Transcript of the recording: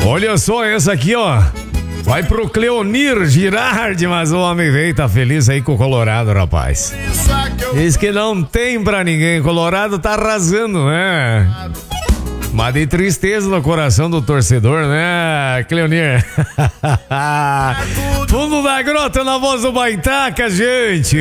Olha só essa aqui, ó. Vai pro Cleonir Girardi, mas o homem veio, tá feliz aí com o Colorado, rapaz. Diz que não tem pra ninguém. Colorado tá arrasando, né? Mas de tristeza no coração do torcedor, né, Cleonir? Fundo da Grota na voz do Baitaca, gente.